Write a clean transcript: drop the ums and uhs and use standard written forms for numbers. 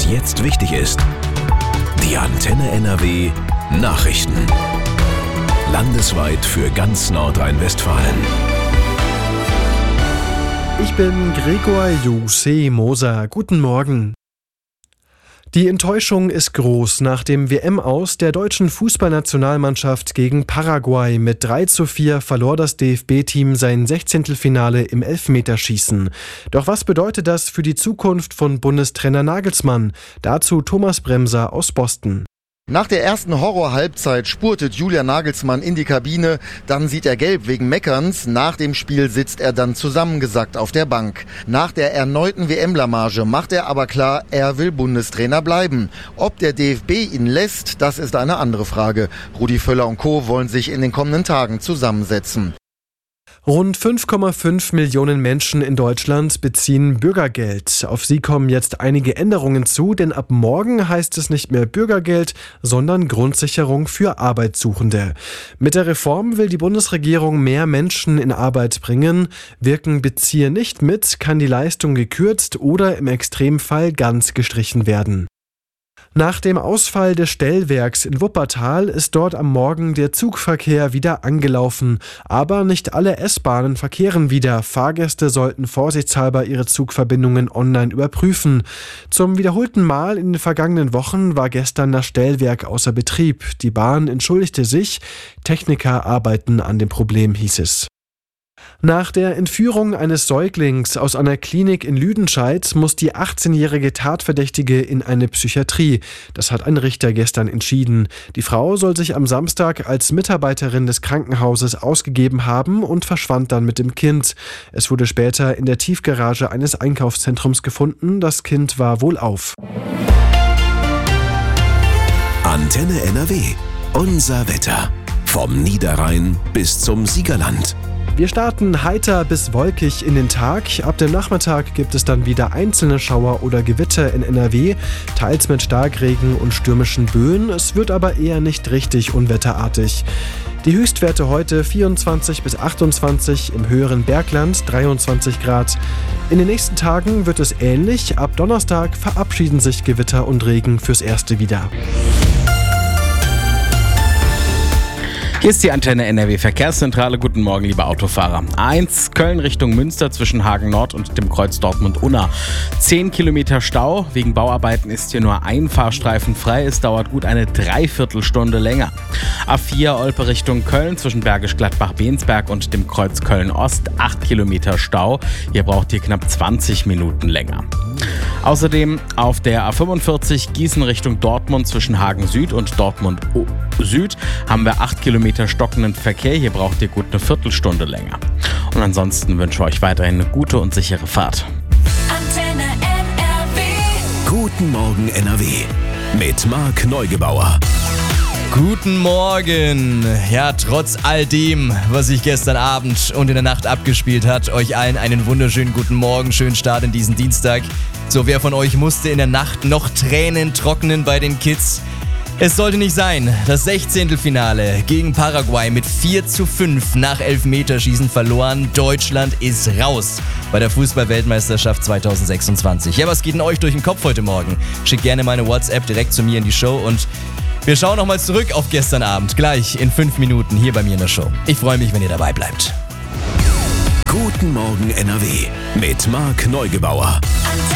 was jetzt wichtig ist. Die Antenne NRW Nachrichten. Landesweit für ganz Nordrhein-Westfalen. Ich bin Gregor Jose Moser. Guten Morgen. Die Enttäuschung ist groß nach dem WM-Aus der deutschen Fußballnationalmannschaft gegen Paraguay. Mit 3:4 verlor das DFB-Team sein 16. Finale im Elfmeterschießen. Doch was bedeutet das für die Zukunft von Bundestrainer Nagelsmann? Dazu Thomas Bremser aus Boston. Nach der ersten Horror-Halbzeit spurtet Julian Nagelsmann in die Kabine, dann sieht er gelb wegen Meckerns, nach dem Spiel sitzt er dann zusammengesackt auf der Bank. Nach der erneuten WM-Blamage macht er aber klar, er will Bundestrainer bleiben. Ob der DFB ihn lässt, das ist eine andere Frage. Rudi Völler und Co. wollen sich in den kommenden Tagen zusammensetzen. Rund 5,5 Millionen Menschen in Deutschland beziehen Bürgergeld. Auf sie kommen jetzt einige Änderungen zu, denn ab morgen heißt es nicht mehr Bürgergeld, sondern Grundsicherung für Arbeitssuchende. Mit der Reform will die Bundesregierung mehr Menschen in Arbeit bringen. Wirken Bezieher nicht mit, kann die Leistung gekürzt oder im Extremfall ganz gestrichen werden. Nach dem Ausfall des Stellwerks in Wuppertal ist dort am Morgen der Zugverkehr wieder angelaufen. Aber nicht alle S-Bahnen verkehren wieder. Fahrgäste sollten vorsichtshalber ihre Zugverbindungen online überprüfen. Zum wiederholten Mal in den vergangenen Wochen war gestern das Stellwerk außer Betrieb. Die Bahn entschuldigte sich. Techniker arbeiten an dem Problem, hieß es. Nach der Entführung eines Säuglings aus einer Klinik in Lüdenscheid muss die 18-jährige Tatverdächtige in eine Psychiatrie. Das hat ein Richter gestern entschieden. Die Frau soll sich am Samstag als Mitarbeiterin des Krankenhauses ausgegeben haben und verschwand dann mit dem Kind. Es wurde später in der Tiefgarage eines Einkaufszentrums gefunden. Das Kind war wohlauf. Antenne NRW. Unser Wetter. Vom Niederrhein bis zum Siegerland. Wir starten heiter bis wolkig in den Tag. Ab dem Nachmittag gibt es dann wieder einzelne Schauer oder Gewitter in NRW, teils mit Starkregen und stürmischen Böen. Es wird aber eher nicht richtig unwetterartig. Die Höchstwerte heute 24 bis 28, im höheren Bergland 23 Grad. In den nächsten Tagen wird es ähnlich. Ab Donnerstag verabschieden sich Gewitter und Regen fürs Erste wieder. Hier ist die Antenne NRW Verkehrszentrale. Guten Morgen, liebe Autofahrer. A1 Köln Richtung Münster zwischen Hagen Nord und dem Kreuz Dortmund-Unna. 10 Kilometer Stau. Wegen Bauarbeiten ist hier nur ein Fahrstreifen frei. Es dauert gut eine Dreiviertelstunde länger. A4 Olpe Richtung Köln zwischen Bergisch Gladbach-Bensberg und dem Kreuz Köln-Ost. 8 Kilometer Stau. Hier braucht ihr knapp 20 Minuten länger. Außerdem auf der A45 Gießen Richtung Dortmund zwischen Hagen Süd und Dortmund Süd haben wir 8 Kilometer stockenden Verkehr. Hier braucht ihr gut eine Viertelstunde länger. Und ansonsten wünsche ich euch weiterhin eine gute und sichere Fahrt. Antenne NRW. Guten Morgen NRW. Mit Marc Neugebauer. Guten Morgen! Ja, trotz all dem, was sich gestern Abend und in der Nacht abgespielt hat, euch allen einen wunderschönen guten Morgen, schönen Start in diesen Dienstag. So, wer von euch musste in der Nacht noch Tränen trocknen bei den Kids? Es sollte nicht sein. Das 16. Finale gegen Paraguay mit 4:5 nach Elfmeterschießen verloren. Deutschland ist raus bei der Fußball-Weltmeisterschaft 2026. Ja, was geht denn euch durch den Kopf heute Morgen? Schickt gerne meine WhatsApp direkt zu mir in die Show und wir schauen nochmal zurück auf gestern Abend, gleich in 5 Minuten hier bei mir in der Show. Ich freue mich, wenn ihr dabei bleibt. Guten Morgen NRW mit Marc Neugebauer.